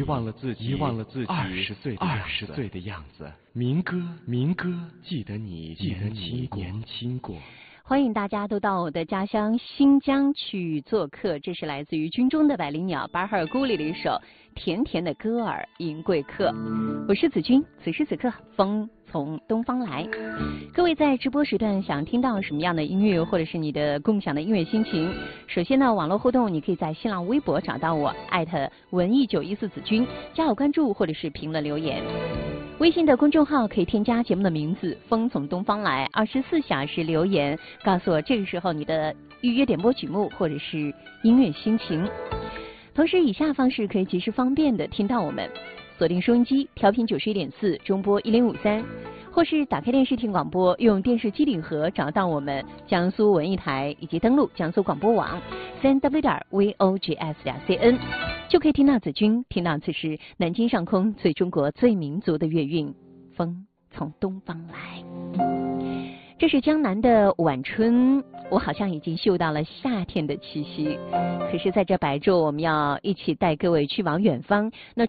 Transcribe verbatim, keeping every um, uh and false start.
遗忘了自己，遗忘了自己二十岁二十岁的样子。民歌，民歌，记得你，记得你年轻过。 欢迎大家都到我的家乡新疆去做客，这是来自于军中的百灵鸟巴哈尔孤里的一首甜甜的歌儿迎贵客。我是子君，此时此刻风从东方来。各位在直播时段想听到什么样的音乐，或者是你的共享的音乐心情，首先呢，网络互动你可以在新浪微博找到我，艾特文艺九一四子君，加我关注或者是评论留言。微信的公众号可以添加节目的名字风从东方来，二十四小时留言告诉我这个时候你的预约点播曲目或者是音乐心情。同时以下方式可以及时方便的听到我们：锁定收音机调频九十一点四，中波一零五三，或是打开电视听广播，用电视机顶盒找到我们江苏文艺台，以及登录江苏广播网三 w 点 v o g s 点 c n， 就可以听到子君，听到此时南京上空最中国最民族的乐韵，风从东方来。这是江南的晚春，我好像已经嗅到了夏天的气息。可是在这白昼，我们要一起带各位去往远方。那